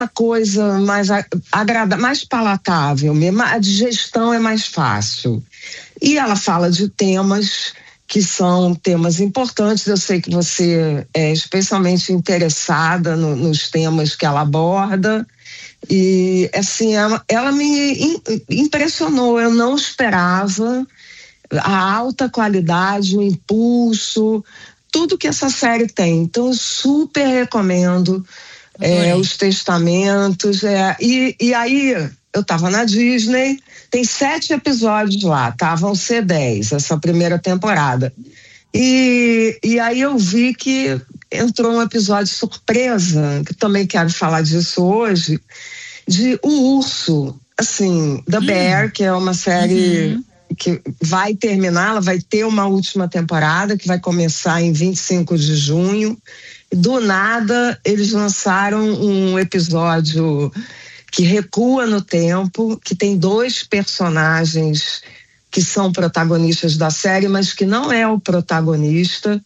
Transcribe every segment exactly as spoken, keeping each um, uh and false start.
uma coisa mais agrada, mais palatável mesmo, a digestão é mais fácil. E ela fala de temas que são temas importantes. Eu sei que você é especialmente interessada no, nos temas que ela aborda. E, assim, ela, ela me impressionou. Eu não esperava a alta qualidade, o impulso, tudo que essa série tem. Então, eu super recomendo é, os testamentos. É, e, e aí, eu estava na Disney, tem sete episódios lá, tá? Vão ser dez, essa primeira temporada. E, e aí eu vi que entrou um episódio surpresa, que também quero falar disso hoje, de O Urso, assim, The Bear, hum. que é uma série uhum. que vai terminar, ela vai ter uma última temporada, que vai começar em vinte e cinco de junho. Do nada, eles lançaram um episódio que recua no tempo, que tem dois personagens que são protagonistas da série, mas que não é o protagonista,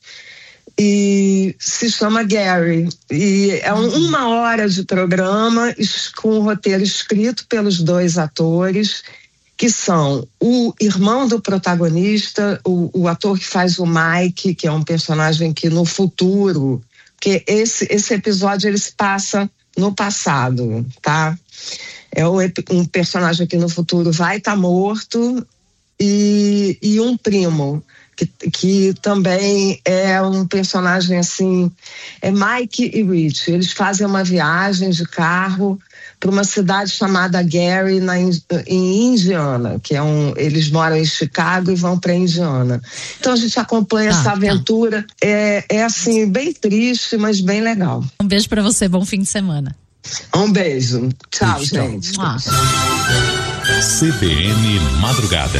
e se chama Gary. E é um, uma hora de programa com um roteiro escrito pelos dois atores, que são o irmão do protagonista, o, o ator que faz o Mike, que é um personagem que no futuro, porque esse, esse episódio ele se passa no passado, tá? É um, um personagem que no futuro vai estar tá morto, e, e um primo, que, que também é um personagem assim, é Mike e Rich. Eles fazem uma viagem de carro para uma cidade chamada Gary, na, em Indiana, que é um, eles moram em Chicago e vão para Indiana. Então a gente acompanha ah, essa aventura, tá. é, é assim, bem triste, mas bem legal. Um beijo para você, bom fim de semana. Um beijo. Tchau, beijo, gente. Ah. C B N Madrugada.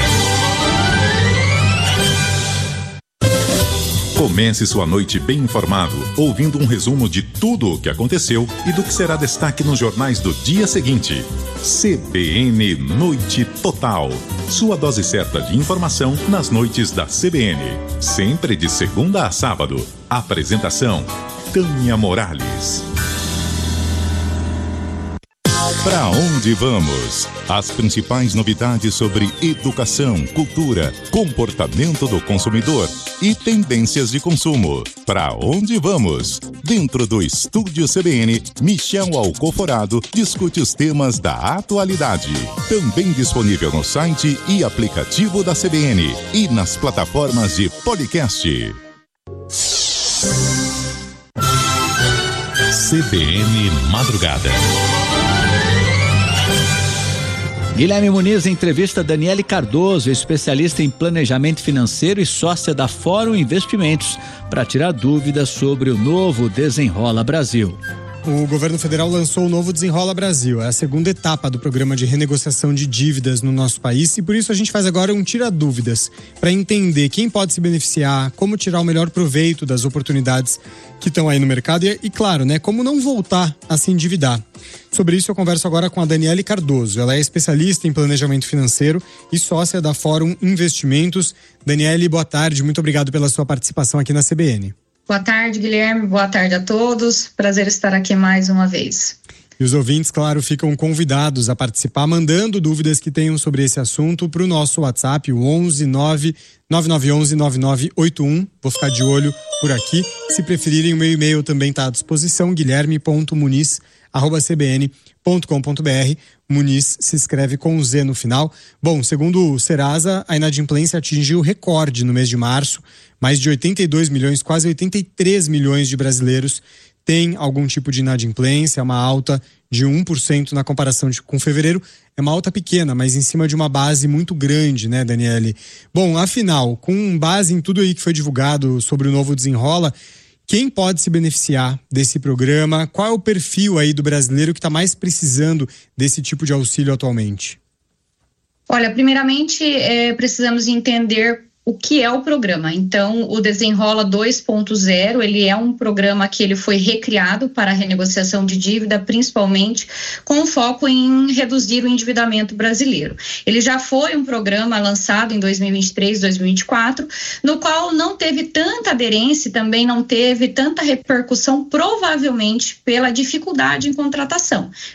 Comece sua noite bem informado, ouvindo um resumo de tudo o que aconteceu e do que será destaque nos jornais do dia seguinte. C B N Noite Total. Sua dose certa de informação nas noites da C B N. Sempre de segunda a sábado. Apresentação: Tânia Morales. Pra onde vamos? As principais novidades sobre educação, cultura, comportamento do consumidor e tendências de consumo. Pra onde vamos? Dentro do Estúdio C B N, Michel Alcoforado discute os temas da atualidade. Também disponível no site e aplicativo da C B N e nas plataformas de podcast. C B N Madrugada. Guilherme Muniz entrevista Daniele Cardoso, especialista em planejamento financeiro e sócia da Fórum Investimentos, para tirar dúvidas sobre o novo Desenrola Brasil. O governo federal lançou o novo Desenrola Brasil. É a segunda etapa do programa de renegociação de dívidas no nosso país, e por isso a gente faz agora um tira dúvidas para entender quem pode se beneficiar, como tirar o melhor proveito das oportunidades que estão aí no mercado e, e claro, né, como não voltar a se endividar. Sobre isso eu converso agora com a Daniele Cardoso. Ela é especialista em planejamento financeiro e sócia da Fórum Investimentos. Daniele, boa tarde. Muito obrigado pela sua participação aqui na C B N. Boa tarde, Guilherme. Boa tarde a todos. Prazer estar aqui mais uma vez. E os ouvintes, claro, ficam convidados a participar, mandando dúvidas que tenham sobre esse assunto para o nosso WhatsApp, o onze nove nove nove um um nove nove oito um. Vou ficar de olho por aqui. Se preferirem, o meu e-mail também está à disposição, guilherme ponto muniz arroba c b n ponto com ponto b r. Muniz se escreve com Z no final. Bom, segundo o Serasa, a inadimplência atingiu recorde no mês de março. Mais de oitenta e dois milhões, quase oitenta e três milhões de brasileiros têm algum tipo de inadimplência, uma alta de um por cento na comparação de, com fevereiro. É uma alta pequena, mas em cima de uma base muito grande, né, Daniele? Bom, afinal, com base em tudo aí que foi divulgado sobre o novo Desenrola, quem pode se beneficiar desse programa? Qual é o perfil aí do brasileiro que está mais precisando desse tipo de auxílio atualmente? Olha, primeiramente, é, precisamos entender o que é o programa. Então, o Desenrola dois ponto zero, ele é um programa que ele foi recriado para a renegociação de dívida, principalmente com foco em reduzir o endividamento brasileiro. Ele já foi um programa lançado em dois mil e vinte e três, dois mil e vinte e quatro, no qual não teve tanta aderência e também não teve tanta repercussão, provavelmente pela dificuldade em contratação.